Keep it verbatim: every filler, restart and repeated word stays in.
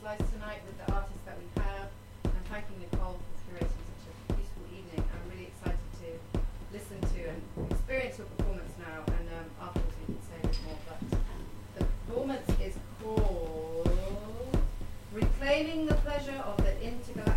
socialise tonight with the artists that we have. I'm thanking Nicole for curating such a beautiful evening. I'm really excited to listen to and experience your performance now, and um, afterwards we can say a bit more. But the performance is called Reclaiming the Pleasure of the Intergalactic